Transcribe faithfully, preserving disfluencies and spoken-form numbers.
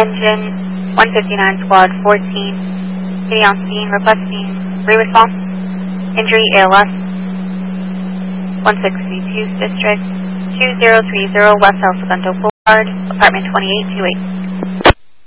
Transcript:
Engine one fifty-nine Squad fourteen, getting on scene, requesting re-response. Injury A L S, one sixty-two District, two zero three zero West El Segundo Boulevard, apartment twenty-eight two eight.